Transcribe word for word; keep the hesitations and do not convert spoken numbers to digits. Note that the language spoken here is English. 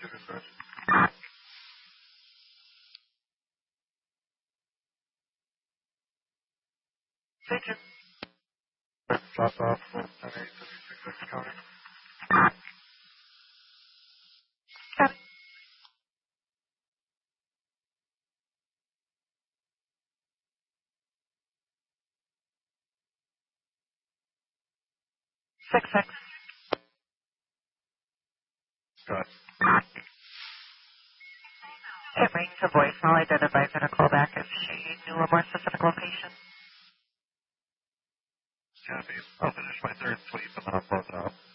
Thank you. Drop off with ten eight fifty-six County. Copy. Six six. Good. It rings a voicemail. Identifies in a callback if she knew a more specific location. Copy. I'll finish my third sweep and then I'll close it out.